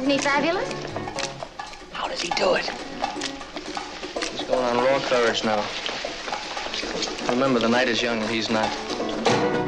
Isn't he fabulous? How does he do it? He's going on raw courage now. Remember, the night is young and he's not.